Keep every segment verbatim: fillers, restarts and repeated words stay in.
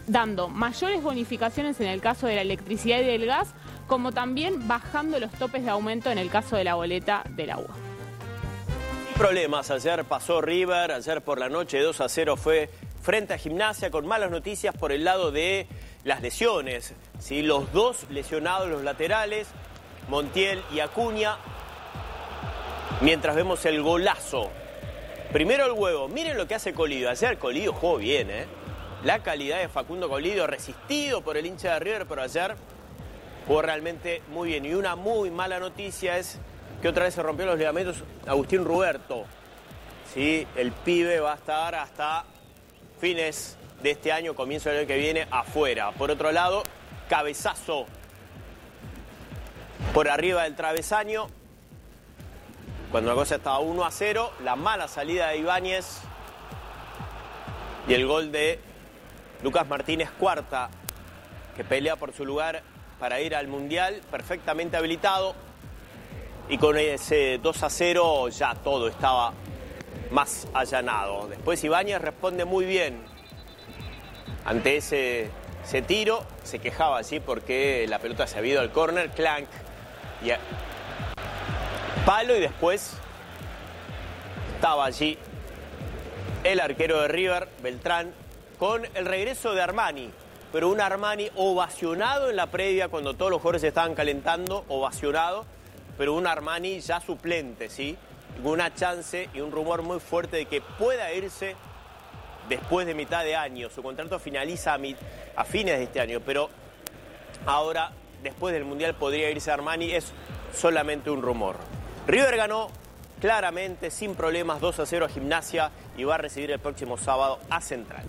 dando mayores bonificaciones en el caso de la electricidad y del gas, como también bajando los topes de aumento en el caso de la boleta del agua. Problemas, ayer pasó River, ayer por la noche dos a cero fue frente a Gimnasia, con malas noticias por el lado de las lesiones, ¿sí? Los dos lesionados, los laterales, Montiel y Acuña, mientras vemos el golazo. Primero el huevo, miren lo que hace Colidio, ayer Colidio jugó bien, ¿eh? La calidad de Facundo Colidio, resistido por el hincha de River, pero ayer jugó realmente muy bien. Y una muy mala noticia es que otra vez se rompió los ligamentos Agustín Ruberto. Sí, el pibe va a estar hasta fines de este año, comienzo del año que viene, afuera. Por otro lado, cabezazo por arriba del travesaño. Cuando la cosa estaba uno a cero, la mala salida de Ibáñez y el gol de Lucas Martínez Cuarta, que pelea por su lugar para ir al Mundial, perfectamente habilitado. Y con ese dos a cero ya todo estaba más allanado. Después Ibáñez responde muy bien ante ese, ese tiro. Se quejaba así porque la pelota se había ido al córner, clank, y a... palo, y después estaba allí el arquero de River, Beltrán, con el regreso de Armani. Pero un Armani ovacionado en la previa cuando todos los jugadores estaban calentando, ovacionado. Pero un Armani ya suplente, ¿sí? Con una chance y un rumor muy fuerte de que pueda irse después de mitad de año. Su contrato finaliza a, mi, a fines de este año, pero ahora, después del Mundial, podría irse Armani. Es solamente un rumor. River ganó claramente, sin problemas, dos a cero a Gimnasia y va a recibir el próximo sábado a Central.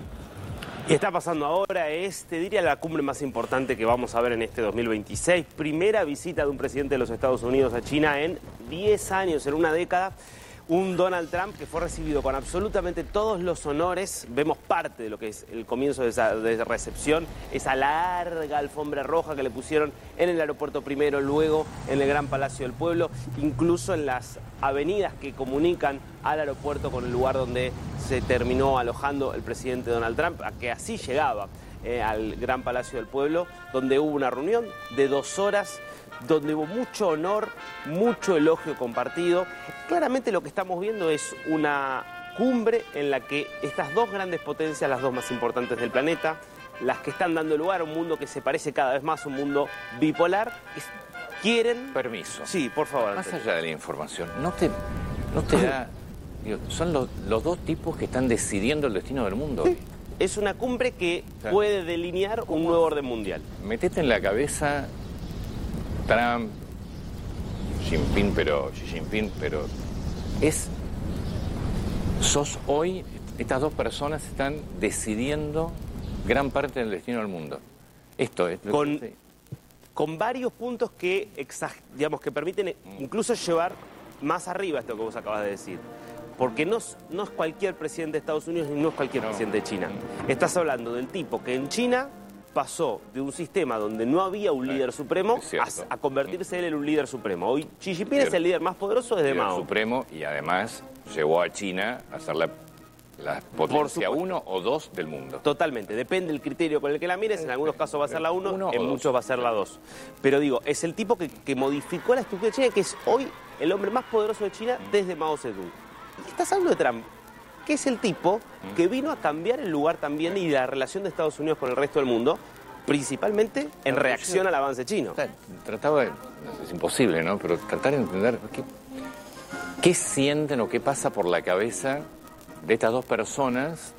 Y está pasando ahora, es, te diría, la cumbre más importante que vamos a ver en este dos mil veintiséis. Primera visita de un presidente de los Estados Unidos a China en diez años, en una década. Un Donald Trump que fue recibido con absolutamente todos los honores. Vemos parte de lo que es el comienzo de esa, de esa recepción, esa larga alfombra roja que le pusieron en el aeropuerto primero, luego en el Gran Palacio del Pueblo, incluso en las avenidas que comunican al aeropuerto con el lugar donde se terminó alojando el presidente Donald Trump, a que así llegaba eh, al Gran Palacio del Pueblo, donde hubo una reunión de dos horas, donde hubo mucho honor, mucho elogio compartido. Claramente lo que estamos viendo es una cumbre en la que estas dos grandes potencias, las dos más importantes del planeta, las que están dando lugar a un mundo que se parece cada vez más a un mundo bipolar, quieren... Permiso. Sí, por favor. Más allá de la información, ¿no te, no te da... Digo, son los, los dos tipos que están decidiendo el destino del mundo? Sí. Es una cumbre que o sea, puede delinear un nuevo orden mundial. Metete en la cabeza Trump, Xi Jinping, pero Xi Jinping, pero es sos hoy, estas dos personas están decidiendo gran parte del destino del mundo. Esto es lo con, que... con varios puntos que, digamos, que permiten incluso llevar más arriba esto que vos acabas de decir. Porque no, no es cualquier presidente de Estados Unidos ni no es cualquier no. presidente de China. Estás hablando del tipo que en China pasó de un sistema donde no había un líder supremo a, a convertirse él en un líder supremo. Hoy Xi Jinping es el líder más poderoso desde Mao. Supremo, y además llevó a China a ser la, la potencia uno o dos del mundo. Totalmente, depende del criterio con el que la mires. En algunos casos va a ser la uno, uno en muchos va a ser la dos. Pero digo, es el tipo que, que modificó la estructura de China, que es hoy el hombre más poderoso de China desde Mao Zedong. Y estás hablando de Trump, que es el tipo que vino a cambiar el lugar también y la relación de Estados Unidos con el resto del mundo, principalmente en reacción al avance chino. Trataba de, es imposible, ¿no? Pero tratar de entender qué, qué sienten o qué pasa por la cabeza de estas dos personas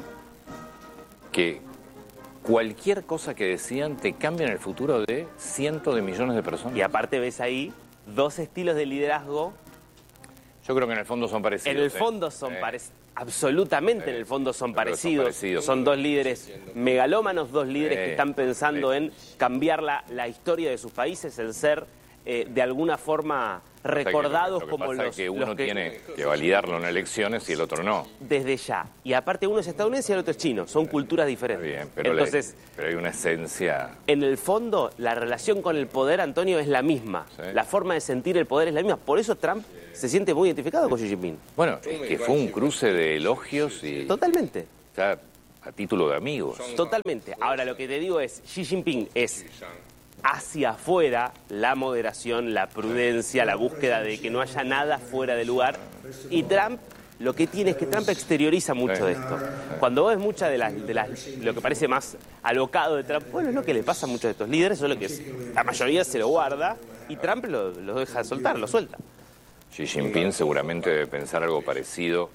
que cualquier cosa que decían te cambian el futuro de cientos de millones de personas. Y aparte ves ahí dos estilos de liderazgo. Yo creo que en el fondo son parecidos. En el fondo son eh. parecidos. Absolutamente, eh. en el fondo son parecidos. son parecidos. Son dos líderes megalómanos, dos líderes eh. que están pensando eh. en cambiar la, la historia de sus países, en ser eh, de alguna forma recordados o sea, que lo, lo que como pasa los... Es que uno los que, tiene que validarlo en elecciones y el otro no. Desde ya. Y aparte uno es estadounidense y el otro es chino. Son culturas diferentes. Bien, pero, Entonces, le, pero hay una esencia... En el fondo, la relación con el poder, Antonio, es la misma. ¿Sí? La forma de sentir el poder es la misma. Por eso Trump se siente muy identificado con Xi Jinping. Bueno, es que fue un cruce de elogios y... Totalmente. O sea, a título de amigos. Totalmente. Ahora, lo que te digo es, Xi Jinping es hacia afuera la moderación, la prudencia, la búsqueda de que no haya nada fuera de lugar. Y Trump, lo que tiene es que Trump exterioriza mucho de esto. Cuando vos ves mucha de las, de las, lo que parece más alocado de Trump, bueno, es lo que le pasa a muchos de estos líderes, solo que es, la mayoría se lo guarda y Trump lo, lo deja soltar, lo suelta. Xi Jinping seguramente debe pensar algo parecido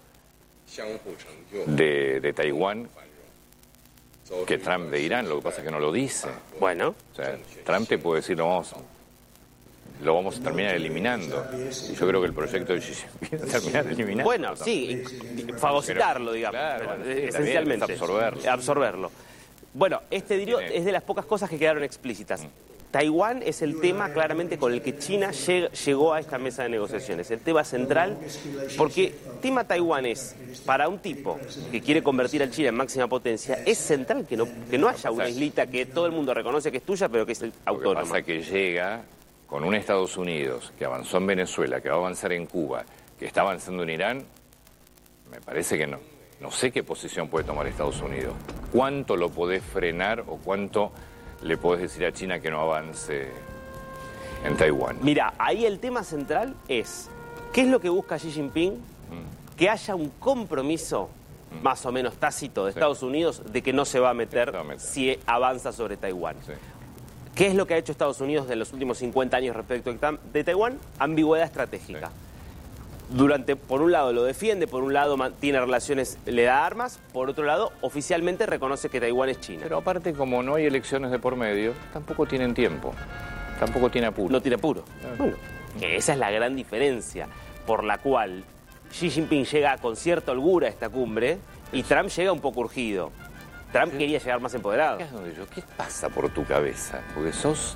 de, de Taiwán que Trump de Irán, lo que pasa es que no lo dice. Bueno. O sea, Trump te puede decir, lo vamos, lo vamos a terminar eliminando. Y yo creo que el proyecto de Xi Jinping es terminar eliminando. Bueno, sí, fagocitarlo, digamos, claro, pero, esencialmente. También, absorberlo. Absorberlo. Bueno, este dirio es de las pocas cosas que quedaron explícitas. Taiwán es el tema claramente con el que China lleg llegó a esta mesa de negociaciones, el tema central, porque tema Taiwán es, para un tipo que quiere convertir a China en máxima potencia, es central que no, que no haya una islita que todo el mundo reconoce que es tuya, pero que es autónoma. Lo que pasa es que llega con un Estados Unidos que avanzó en Venezuela, que va a avanzar en Cuba, que está avanzando en Irán, me parece que no. No sé qué posición puede tomar Estados Unidos. ¿Cuánto lo podés frenar o cuánto le podés decir a China que no avance en Taiwán? Mira, ahí el tema central es, ¿qué es lo que busca Xi Jinping? Mm. Que haya un compromiso mm. más o menos tácito de sí. Estados Unidos de que no se va a meter, va a meter. si avanza sobre Taiwán. Sí. ¿Qué es lo que ha hecho Estados Unidos en los últimos cincuenta años respecto de Taiwán? Ambigüedad estratégica. Sí. Durante, por un lado lo defiende, por un lado mantiene relaciones, le da armas, por otro lado oficialmente reconoce que Taiwán es China. Pero aparte, como no hay elecciones de por medio, tampoco tienen tiempo, tampoco tiene apuro. No tiene apuro. Claro. Bueno, que esa es la gran diferencia por la cual Xi Jinping llega con cierta holgura a esta cumbre y Trump llega un poco urgido. Trump quería llegar más empoderado. ¿Qué pasa por tu cabeza? Porque sos...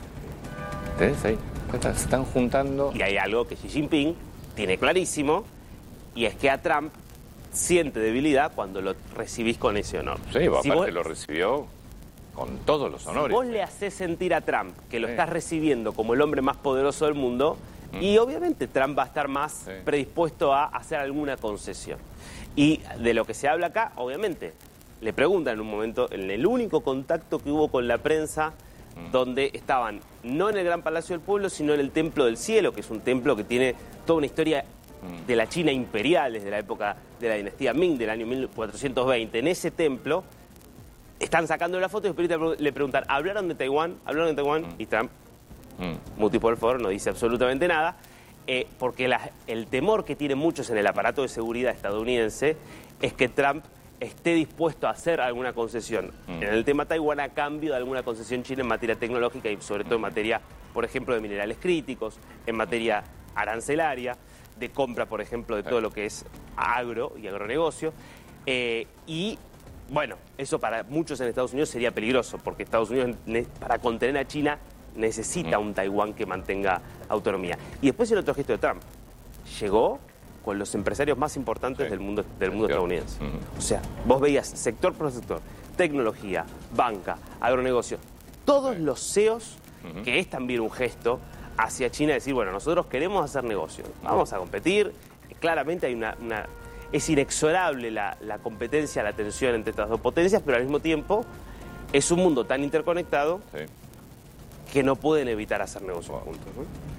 ¿Tenés ahí? Se están juntando... Y hay algo que Xi Jinping tiene clarísimo, y es que a Trump siente debilidad cuando lo recibís con ese honor. Sí, si aparte vos, lo recibió con todos los honores. Si vos le haces sentir a Trump que lo sí. estás recibiendo como el hombre más poderoso del mundo, mm. y obviamente Trump va a estar más sí. predispuesto a hacer alguna concesión. Y de lo que se habla acá, obviamente, le preguntan en un momento, en el único contacto que hubo con la prensa, donde estaban no en el Gran Palacio del Pueblo, sino en el Templo del Cielo, que es un templo que tiene toda una historia de la China imperial, desde la época de la dinastía Ming, del año mil cuatrocientos veinte. En ese templo están sacando la foto y después le preguntan, ¿hablaron de Taiwán? ¿Hablaron de Taiwán? Mm. Y Trump, mm. muti por favor, no dice absolutamente nada, eh, porque la, el temor que tienen muchos en el aparato de seguridad estadounidense es que Trump esté dispuesto a hacer alguna concesión mm. en el tema Taiwán a cambio de alguna concesión china en materia tecnológica y sobre todo en materia, por ejemplo, de minerales críticos, en materia arancelaria, de compra, por ejemplo, de todo lo que es agro y agronegocio. Eh, y, bueno, eso para muchos en Estados Unidos sería peligroso, porque Estados Unidos, para contener a China, necesita mm. un Taiwán que mantenga autonomía. Y después el otro gesto de Trump. Llegó con los empresarios más importantes sí. del mundo, del mundo estadounidense. Uh-huh. O sea, vos veías sector por sector, tecnología, banca, agronegocio, todos sí. los C E Os, uh-huh. que es también un gesto hacia China, decir, bueno, nosotros queremos hacer negocio, vamos a competir, claramente hay una... una es inexorable la, la competencia, la tensión entre estas dos potencias, pero al mismo tiempo es un mundo tan interconectado sí. que no pueden evitar hacer negocios wow. juntos, ¿no?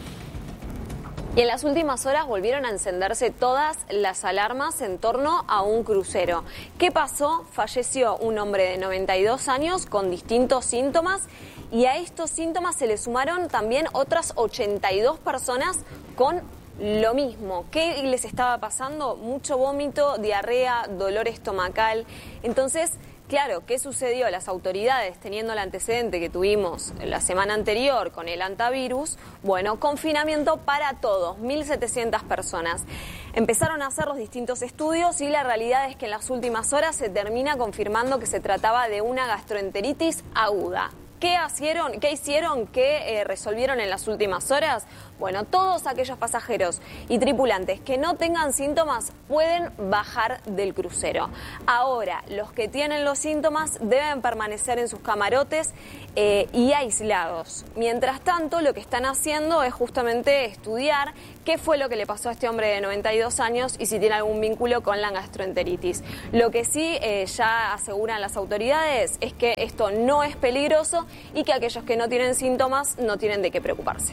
Y en las últimas horas volvieron a encenderse todas las alarmas en torno a un crucero. ¿Qué pasó? Falleció un hombre de noventa y dos años con distintos síntomas y a estos síntomas se le sumaron también otras ochenta y dos personas con lo mismo. ¿Qué les estaba pasando? Mucho vómito, diarrea, dolor estomacal. Entonces, claro, ¿qué sucedió? Las autoridades, teniendo el antecedente que tuvimos la semana anterior con el antivirus, bueno, confinamiento para todos, mil setecientas personas. Empezaron a hacer los distintos estudios y la realidad es que en las últimas horas se termina confirmando que se trataba de una gastroenteritis aguda. ¿Qué hicieron, qué, hicieron, qué eh, resolvieron en las últimas horas? Bueno, todos aquellos pasajeros y tripulantes que no tengan síntomas pueden bajar del crucero. Ahora, los que tienen los síntomas deben permanecer en sus camarotes eh, y aislados. Mientras tanto, lo que están haciendo es justamente estudiar qué fue lo que le pasó a este hombre de noventa y dos años y si tiene algún vínculo con la gastroenteritis. Lo que sí eh, ya aseguran las autoridades es que esto no es peligroso y que aquellos que no tienen síntomas no tienen de qué preocuparse.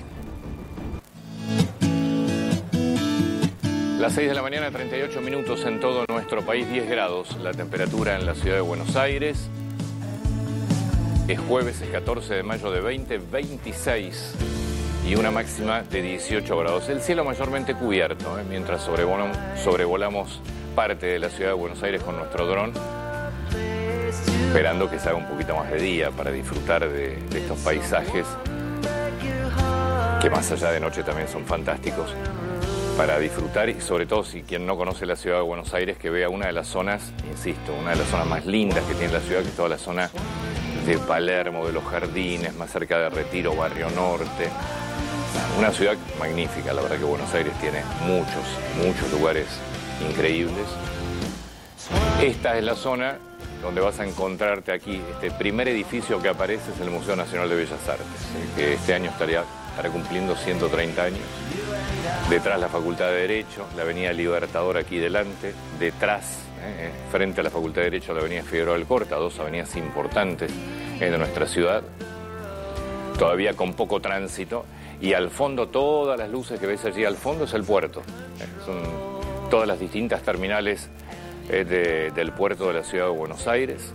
Las seis de la mañana, treinta y ocho minutos en todo nuestro país, diez grados la temperatura en la ciudad de Buenos Aires. Es jueves, es catorce de mayo de veinte veintiséis y una máxima de dieciocho grados. El cielo mayormente cubierto, ¿eh? mientras sobrevolamos, sobrevolamos parte de la ciudad de Buenos Aires con nuestro dron, esperando que se haga un poquito más de día para disfrutar de, de estos paisajes que más allá de noche también son fantásticos para disfrutar, y sobre todo si quien no conoce la ciudad de Buenos Aires, que vea una de las zonas, insisto, una de las zonas más lindas que tiene la ciudad, que es toda la zona de Palermo, de los Jardines, más cerca de Retiro, Barrio Norte. Una ciudad magnífica, la verdad que Buenos Aires tiene muchos, muchos lugares increíbles. Esta es la zona donde vas a encontrarte aquí, este primer edificio que aparece es el Museo Nacional de Bellas Artes, que este año estaría, estará cumpliendo ciento treinta años. Detrás la Facultad de Derecho, la Avenida Libertador aquí delante, detrás, eh, frente a la Facultad de Derecho, la Avenida Figueroa Alcorta, dos avenidas importantes eh, de nuestra ciudad, todavía con poco tránsito, y al fondo todas las luces que ves allí al fondo es el puerto, eh, son todas las distintas terminales eh, de, del puerto de la ciudad de Buenos Aires,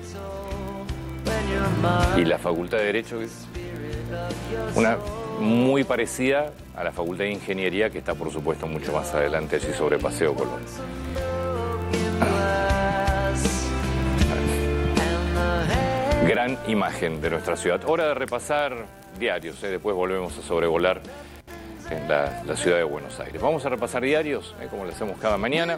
y la Facultad de Derecho, que es una muy parecida a la Facultad de Ingeniería, que está por supuesto mucho más adelante allí sobre Paseo Colón. Gran imagen de nuestra ciudad. Hora de repasar diarios, ¿eh? Después volvemos a sobrevolar en la, la ciudad de Buenos Aires. Vamos a repasar diarios, ¿eh? Como lo hacemos cada mañana.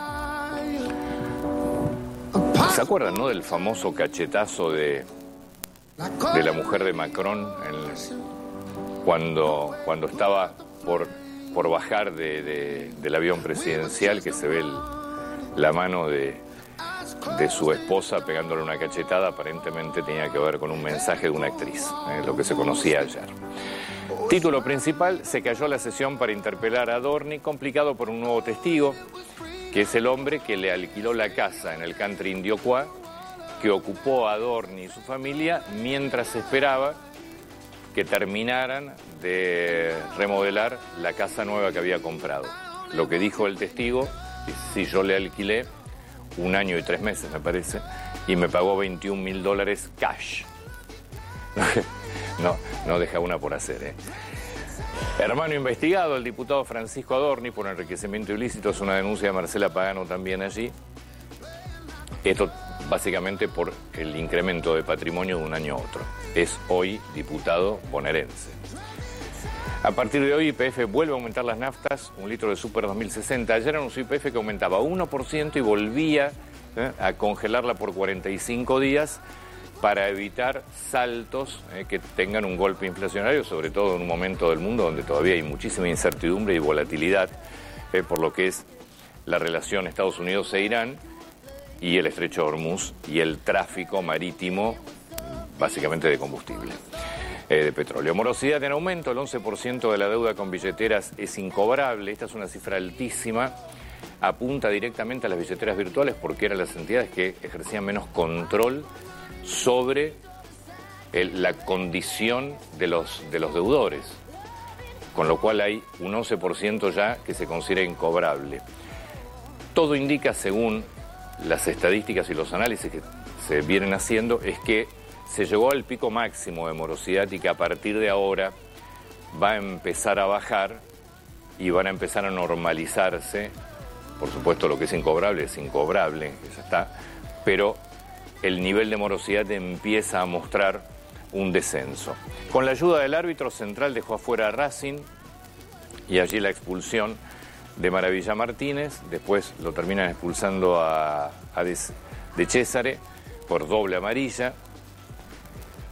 ¿Se acuerdan, no, del famoso cachetazo de, de la mujer de Macron en, Cuando, cuando estaba por, por bajar de, de, del avión presidencial, que se ve el, la mano de, de su esposa pegándole una cachetada? Aparentemente tenía que ver con un mensaje de una actriz, eh, lo que se conocía ayer. Título principal: se cayó la sesión para interpelar a Adorni, complicado por un nuevo testigo, que es el hombre que le alquiló la casa en el country Indiocuá, que ocupó a Adorni y su familia mientras esperaba que terminaran de remodelar la casa nueva que había comprado. Lo que dijo el testigo es: si yo le alquilé un año y tres meses, me parece, y me pagó veintiún mil dólares cash. No, no deja una por hacer, ¿eh? Hermano investigado, el diputado Francisco Adorni, por enriquecimiento ilícito, es una denuncia de Marcela Pagano también allí. Esto básicamente por el incremento de patrimonio de un año a otro. Es hoy diputado bonaerense. A partir de hoy, Y P F vuelve a aumentar las naftas, un litro de Super dos mil sesenta. Ayer anunció Y P F que aumentaba uno por ciento y volvía eh, a congelarla por cuarenta y cinco días para evitar saltos eh, que tengan un golpe inflacionario, sobre todo en un momento del mundo donde todavía hay muchísima incertidumbre y volatilidad eh, por lo que es la relación Estados Unidos e Irán, y el estrecho de Hormuz y el tráfico marítimo, básicamente de combustible, eh, de petróleo. Morosidad en aumento, el once por ciento de la deuda con billeteras es incobrable. Esta es una cifra altísima, apunta directamente a las billeteras virtuales porque eran las entidades que ejercían menos control sobre el, la condición de los, de los deudores, con lo cual hay un once por ciento ya que se considera incobrable. Todo indica, según las estadísticas y los análisis que se vienen haciendo, es que se llegó al pico máximo de morosidad y que a partir de ahora va a empezar a bajar y van a empezar a normalizarse. Por supuesto, lo que es incobrable es incobrable, ya está, pero el nivel de morosidad empieza a mostrar un descenso. Con la ayuda del árbitro central dejó afuera a Racing y allí la expulsión de Maravilla Martínez, después lo terminan expulsando a, a De, de Césare por doble amarilla.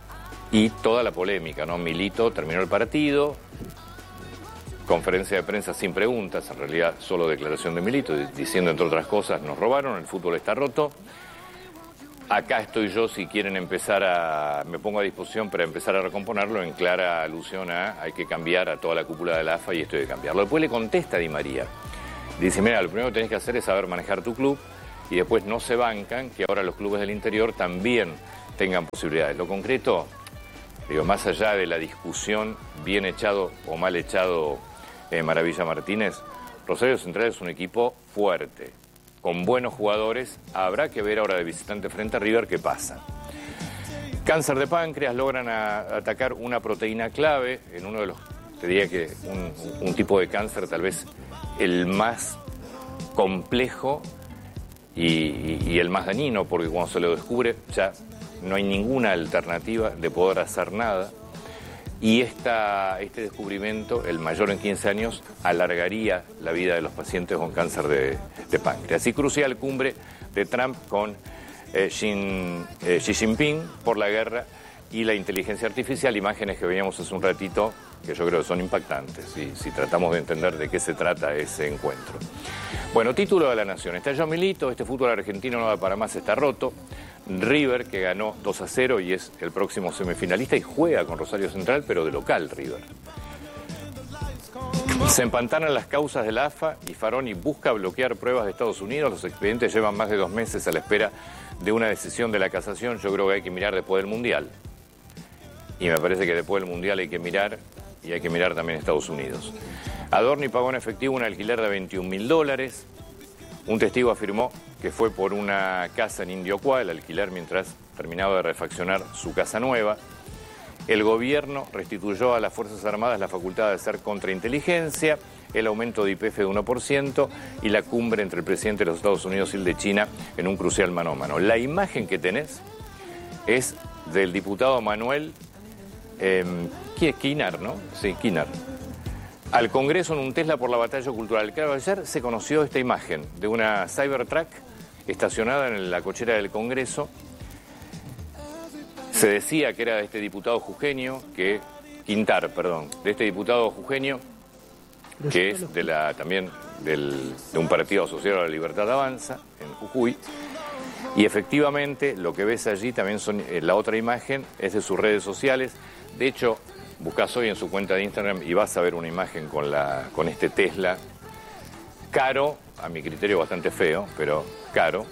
y toda la polémica, ¿no? Milito terminó el partido, conferencia de prensa sin preguntas, en realidad solo declaración de Milito, diciendo entre otras cosas, nos robaron, el fútbol está roto. Acá estoy yo si quieren empezar a... me pongo a disposición para empezar a recomponerlo, en clara alusión a hay que cambiar a toda la cúpula de la A F A y esto hay que cambiarlo. Después le contesta a Di María. Dice, mira, lo primero que tenés que hacer es saber manejar tu club y después no se bancan que ahora los clubes del interior también tengan posibilidades. Lo concreto, digo, más allá de la discusión bien echado o mal echado eh, Maravilla Martínez, Rosario Central es un equipo fuerte, con buenos jugadores. Habrá que ver ahora de visitante frente a River qué pasa. Cáncer de páncreas, logran a, atacar una proteína clave en uno de los, te diría que un, un tipo de cáncer tal vez el más complejo y, y, y el más dañino, porque cuando se lo descubre ya no hay ninguna alternativa de poder hacer nada. Y esta, este descubrimiento, el mayor en quince años, alargaría la vida de los pacientes con cáncer de, de páncreas. Y crucial cumbre de Trump con eh, Xi, eh, Xi Jinping por la guerra y la inteligencia artificial, imágenes que veíamos hace un ratito, que yo creo que son impactantes, si, si tratamos de entender de qué se trata ese encuentro. Bueno, título de la Nación. Estalló Milito, este fútbol argentino no da para más, está roto. River, que ganó dos a cero y es el próximo semifinalista y juega con Rosario Central, pero de local River. Se empantanan las causas de la A F A y Faroni busca bloquear pruebas de Estados Unidos. Los expedientes llevan más de dos meses a la espera de una decisión de la casación. Yo creo que hay que mirar después del Mundial. Y me parece que después del Mundial hay que mirar, y hay que mirar también Estados Unidos. Adorni pagó en efectivo un alquiler de veintiún mil dólares. Un testigo afirmó que fue por una casa en Indiocuá, el alquiler mientras terminaba de refaccionar su casa nueva. El gobierno restituyó a las Fuerzas Armadas la facultad de hacer contrainteligencia, el aumento de I P F de uno por ciento y la cumbre entre el presidente de los Estados Unidos y el de China en un crucial mano a mano. La imagen que tenés es del diputado Manuel eh, Quinar, ¿no? Sí, Quinar. Al Congreso en un Tesla por la batalla cultural. Claro, ayer se conoció esta imagen de una Cybertruck estacionada en la cochera del Congreso. Se decía que era de este diputado jujeño, que Quintar, perdón, de este diputado jujeño, que es de la también del, de un partido asociado a la Libertad Avanza, en Jujuy. Y efectivamente, lo que ves allí también son, eh, la otra imagen es de sus redes sociales. De hecho, buscás hoy en su cuenta de Instagram y vas a ver una imagen con, la, con este Tesla caro, a mi criterio bastante feo, pero caro.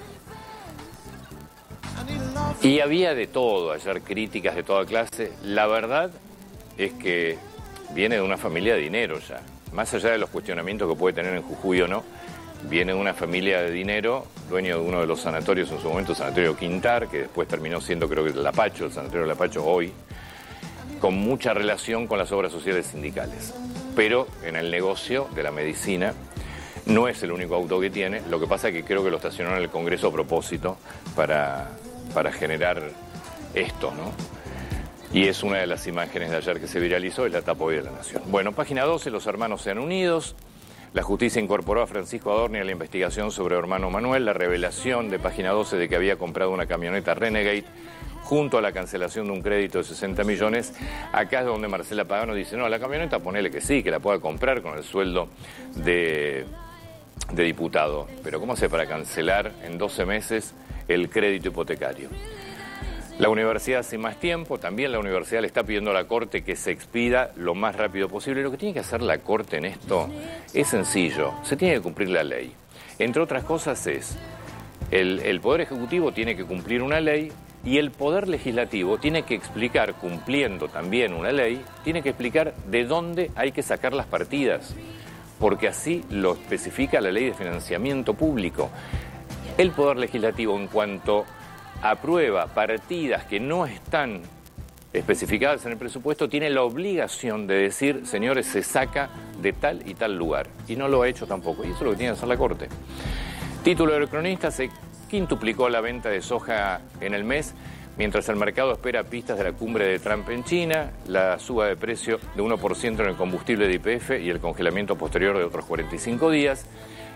Y había de todo, ayer críticas de toda clase. La verdad es que viene de una familia de dinero ya. Más allá de los cuestionamientos que puede tener en Jujuy o no, viene de una familia de dinero, dueño de uno de los sanatorios en su momento, el Sanatorio Quintar, que después terminó siendo creo que el Lapacho, el Sanatorio Lapacho hoy, con mucha relación con las obras sociales sindicales. Pero en el negocio de la medicina no es el único auto que tiene, lo que pasa es que creo que lo estacionó en el Congreso a propósito para, para generar esto, ¿no? Y es una de las imágenes de ayer que se viralizó, es la tapa hoy de la Nación. Bueno, página doce, los hermanos se han unidos. La justicia incorporó a Francisco Adorni a la investigación sobre hermano Manuel. La revelación de página doce de que había comprado una camioneta Renegade junto a la cancelación de un crédito de sesenta millones. Acá es donde Marcela Pagano dice, no, la camioneta ponele que sí, que la pueda comprar con el sueldo de, de diputado. Pero ¿cómo hace para cancelar en doce meses el crédito hipotecario? La universidad hace más tiempo, también la universidad le está pidiendo a la Corte que se expida lo más rápido posible. Lo que tiene que hacer la Corte en esto es sencillo, se tiene que cumplir la ley. Entre otras cosas es, el, el Poder Ejecutivo tiene que cumplir una ley y el Poder Legislativo tiene que explicar, cumpliendo también una ley, tiene que explicar de dónde hay que sacar las partidas, porque así lo especifica la Ley de Financiamiento Público. El Poder Legislativo, en cuanto aprueba partidas que no están especificadas en el presupuesto, tiene la obligación de decir, señores, se saca de tal y tal lugar. Y no lo ha hecho tampoco. Y eso es lo que tiene que hacer la Corte. Título del cronista, se quintuplicó la venta de soja en el mes, mientras el mercado espera pistas de la cumbre de Trump en China, la suba de precio de uno por ciento en el combustible de Y P F y el congelamiento posterior de otros cuarenta y cinco días.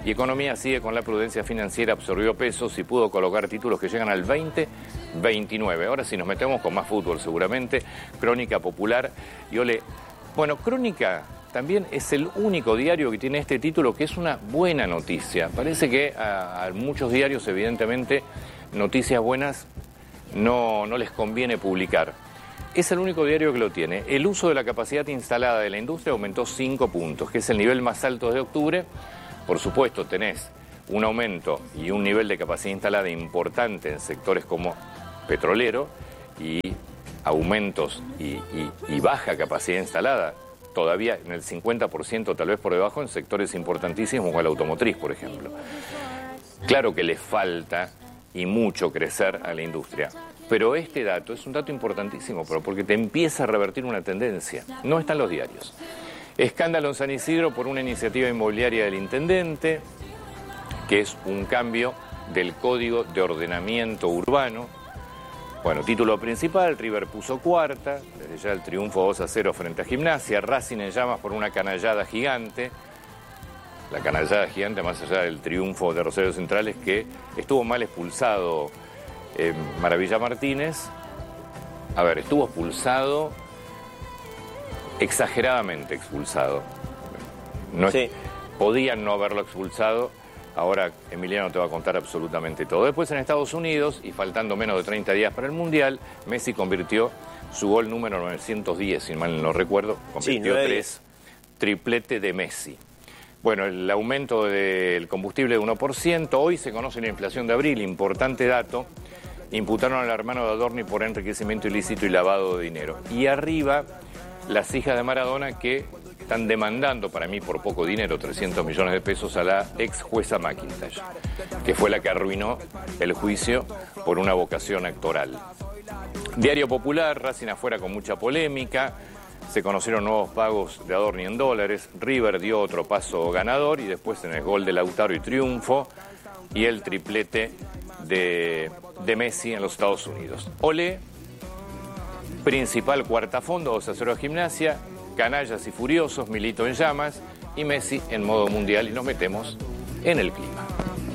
Y economía sigue con la prudencia financiera, absorbió pesos y pudo colocar títulos que llegan al veinte veintinueve. Ahora sí nos metemos con más fútbol seguramente. Crónica Popular. Y ole, bueno, Crónica también es el único diario que tiene este título, que es una buena noticia. Parece que a, a muchos diarios, evidentemente, noticias buenas no, no les conviene publicar. Es el único diario que lo tiene. El uso de la capacidad instalada de la industria aumentó cinco puntos, que es el nivel más alto desde octubre. Por supuesto, tenés un aumento y un nivel de capacidad instalada importante en sectores como petrolero y aumentos y, y, y baja capacidad instalada, todavía en el cincuenta por ciento, tal vez por debajo, en sectores importantísimos como el automotriz, por ejemplo. Claro que le falta y mucho crecer a la industria, pero este dato es un dato importantísimo, pero porque te empieza a revertir una tendencia. No está en los diarios. Escándalo en San Isidro por una iniciativa inmobiliaria del intendente, que es un cambio del Código de Ordenamiento Urbano. Bueno, título principal, River puso cuarta, desde ya el triunfo dos a cero frente a Gimnasia, Racing en llamas por una canallada gigante. La canallada gigante, más allá del triunfo de Rosario Central, es que estuvo mal expulsado eh, Maravilla Martínez. A ver, estuvo expulsado... exageradamente expulsado. No es, sí. Podían no haberlo expulsado. Ahora Emiliano te va a contar absolutamente todo. Después en Estados Unidos, y faltando menos de treinta días para el Mundial, Messi convirtió su gol número novecientos diez, si mal no recuerdo. Convirtió sí, tres, triplete de Messi. Bueno, el aumento del combustible de uno por ciento. Hoy se conoce la inflación de abril, importante dato. Imputaron al hermano de Adorni por enriquecimiento ilícito y lavado de dinero. Y arriba... las hijas de Maradona que están demandando, para mí por poco dinero, trescientos millones de pesos a la ex jueza McIntyre, que fue la que arruinó el juicio por una vocación actoral. Diario Popular, Racing afuera con mucha polémica, se conocieron nuevos pagos de Adorni en dólares, River dio otro paso ganador y después en el gol de Lautaro y triunfo y el triplete de, de Messi en los Estados Unidos. Olé. Principal cuarta fondo, dos a cero a Gimnasia, canallas y furiosos, Milito en llamas y Messi en modo mundial, y nos metemos en el clima.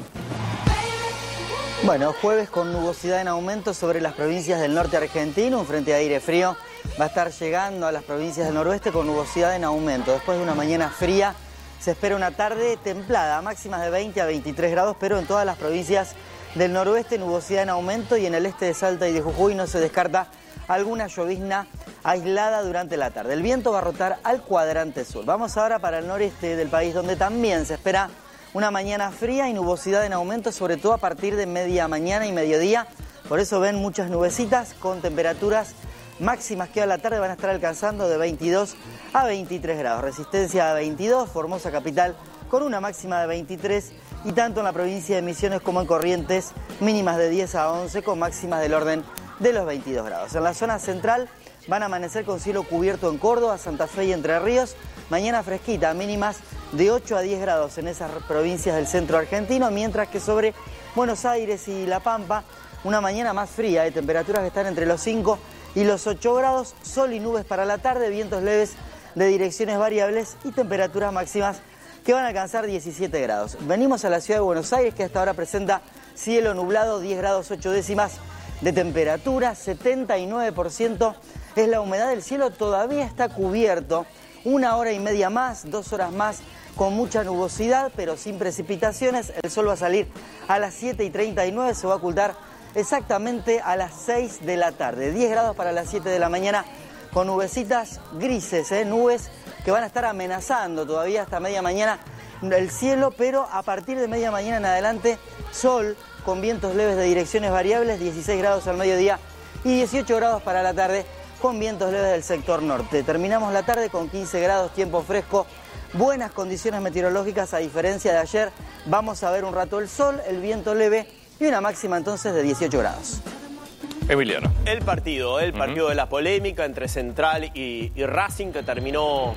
Bueno, jueves con nubosidad en aumento sobre las provincias del norte argentino, un frente de aire frío va a estar llegando a las provincias del noroeste con nubosidad en aumento. Después de una mañana fría se espera una tarde templada, máximas de veinte a veintitrés grados, pero en todas las provincias del noroeste nubosidad en aumento y en el este de Salta y de Jujuy no se descarta alguna llovizna aislada durante la tarde. El viento va a rotar al cuadrante sur. Vamos ahora para el noreste del país, donde también se espera una mañana fría y nubosidad en aumento, sobre todo a partir de media mañana y mediodía. Por eso ven muchas nubecitas con temperaturas máximas que a la tarde van a estar alcanzando de veintidós a veintitrés grados. Resistencia a veintidós, Formosa capital con una máxima de veintitrés y tanto en la provincia de Misiones como en Corrientes mínimas de diez a once con máximas del orden de los veintidós grados. En la zona central van a amanecer con cielo cubierto en Córdoba, Santa Fe y Entre Ríos. Mañana fresquita, mínimas de ocho a diez grados en esas provincias del centro argentino, mientras que sobre Buenos Aires y La Pampa, una mañana más fría, de temperaturas que están entre los cinco y los ocho grados, sol y nubes para la tarde, vientos leves de direcciones variables y temperaturas máximas que van a alcanzar diecisiete grados. Venimos a la ciudad de Buenos Aires, que hasta ahora presenta cielo nublado, diez grados ocho décimas de temperatura, setenta y nueve por ciento es la humedad del cielo, todavía está cubierto, una hora y media más, dos horas más, con mucha nubosidad, pero sin precipitaciones. El sol va a salir a las siete y treinta y nueve, se va a ocultar exactamente a las seis de la tarde, diez grados para las siete de la mañana, con nubecitas grises, ¿eh? Nubes que van a estar amenazando todavía hasta media mañana el cielo, pero a partir de media mañana en adelante, sol, con vientos leves de direcciones variables, dieciséis grados al mediodía y dieciocho grados para la tarde, con vientos leves del sector norte. Terminamos la tarde con quince grados, tiempo fresco, buenas condiciones meteorológicas a diferencia de ayer. Vamos a ver un rato el sol, el viento leve y una máxima entonces de dieciocho grados. Emiliano. El partido, el partido uh-huh. de la polémica entre Central y, y Racing, que terminó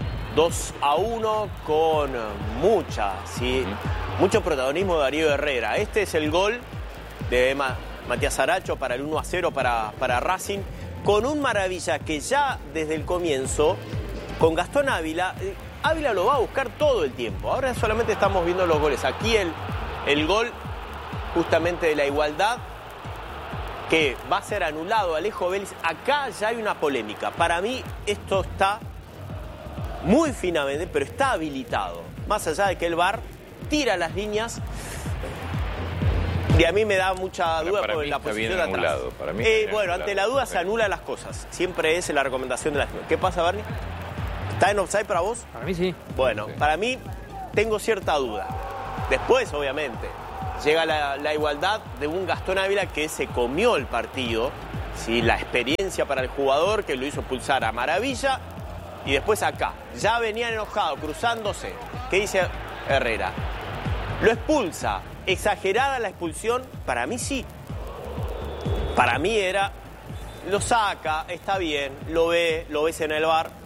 dos a uno con mucha, sí, uh-huh. mucho protagonismo de Darío Herrera. Este es el gol de Ma- Matías Aracho para el uno a cero para, para Racing, con un Maravilla que ya desde el comienzo, con Gastón Ávila, eh, Ávila lo va a buscar todo el tiempo. Ahora solamente estamos viendo los goles. Aquí el, el gol justamente de la igualdad, que va a ser anulado Alejo Vélez. Acá ya hay una polémica. Para mí esto está muy finamente, pero está habilitado. Más allá de que el V A R tira las líneas, y a mí me da mucha duda para por mí la está posición bien de atrás. anulado, para mí Eh, está bien bueno, anulado. ante la duda se Sí. anulan las cosas. Siempre es la recomendación de la... ¿Qué pasa, Barney? ¿Está en offside para vos? Para mí sí. Bueno, Sí. para mí tengo cierta duda. Después, obviamente, llega la, la igualdad de un Gastón Ávila que se comió el partido. ¿Sí? La experiencia para el jugador que lo hizo pulsar a maravilla. Y después acá, ya venían enojados, cruzándose. ¿Qué dice Herrera? Lo expulsa. ¿Exagerada la expulsión? Para mí sí. Para mí era, lo saca, está bien, lo ve, lo ves en el V A R.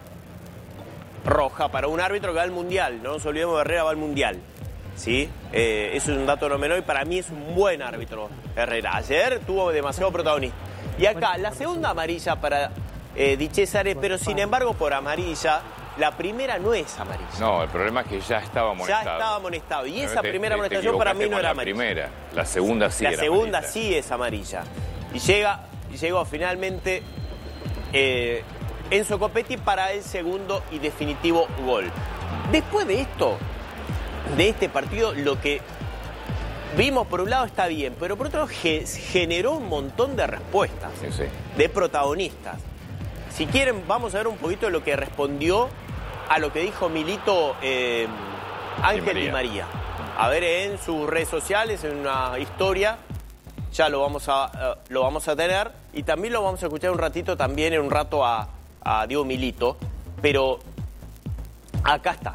Roja para un árbitro que va al Mundial. No nos olvidemos de Herrera, va al Mundial. ¿Sí? Eh, eso es un dato no menor y para mí es un buen árbitro Herrera. Ayer tuvo demasiado protagonismo. Y acá, la segunda amarilla para eh, Di Cesare, pero sin embargo por amarilla, la primera no es amarilla. No, el problema es que ya estaba amonestado. Ya estaba amonestado. Y esa Te- primera te- te amonestación para mí equivocaste no con era la amarilla. primera, la segunda sí La era segunda amarilla. sí es amarilla. Y llega, y llegó finalmente eh, Enzo Copetti para el segundo y definitivo gol. Después de esto, de este partido, lo que vimos por un lado está bien, pero por otro ge- generó un montón de respuestas, Sí, sí. de protagonistas. Si quieren, vamos a ver un poquito de lo que respondió a lo que dijo Milito eh, Ángel Di María. María. A ver, en sus redes sociales, en una historia, ya lo vamos a, eh, lo vamos a tener. Y también lo vamos a escuchar un ratito, también en un rato a, a Diego Milito. Pero acá está.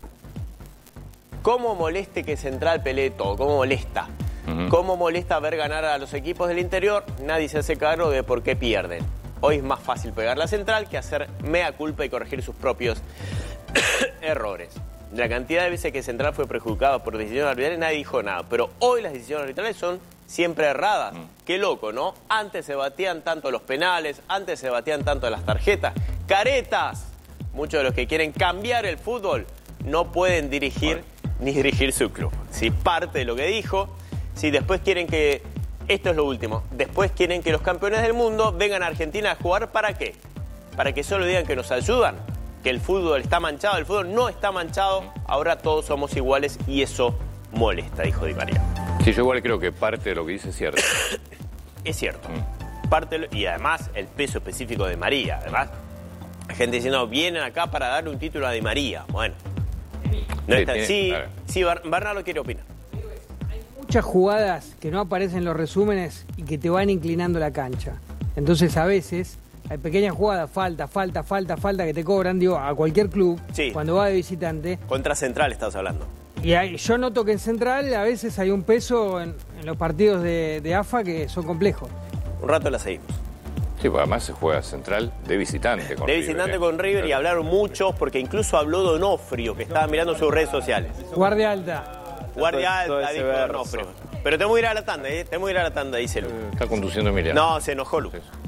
¿Cómo moleste que Central pelee todo? ¿Cómo molesta? Ujú. ¿Cómo molesta ver ganar a los equipos del interior? Nadie se hace cargo de por qué pierden. Hoy es más fácil pegar la Central que hacer mea culpa y corregir sus propios errores. La cantidad de veces que Central fue perjudicado por decisiones arbitrales, nadie dijo nada. Pero hoy las decisiones arbitrales son siempre erradas. Mm. Qué loco, ¿no? Antes se batían tanto los penales, antes se batían tanto las tarjetas. ¡Caretas! Muchos de los que quieren cambiar el fútbol no pueden dirigir ni dirigir su club. Si parte de lo que dijo, si después quieren que... Esto es lo último. Después quieren que los campeones del mundo vengan a Argentina a jugar, ¿para qué? Para que solo digan que nos ayudan, que el fútbol está manchado. El fútbol no está manchado, ahora todos somos iguales y eso molesta, dijo Di María. Sí, yo igual creo que parte de lo que dice es cierto. Es cierto. Parte de lo- y además el peso específico de María. Además, la gente diciendo, vienen acá para darle un título a Di María. Bueno. No Sí, está- tiene- sí, a ver. sí, Bar- Bernardo quiere opinar. Muchas jugadas que no aparecen en los resúmenes y que te van inclinando la cancha. Entonces a veces hay pequeñas jugadas, falta, falta, falta, falta que te cobran, digo, a cualquier club Sí. cuando va de visitante. Contra Central estás hablando. Y hay- yo noto que en Central a veces hay un peso en, en los partidos de, de A F A que son complejos. Un rato la seguimos. Sí, porque además se juega Central de visitante con De River, visitante ¿eh? con River y hablaron muchos, porque incluso habló Donofrio, que estaba mirando sus redes sociales. Guardia alta. Guardia todo alta, ese dijo verso. Donofrio. Pero tenemos que ir a la tanda, ¿eh? Tenemos que ir a la tanda, dice Lu. Está conduciendo Emiliano. No, se enojó Lu. Sí, sí.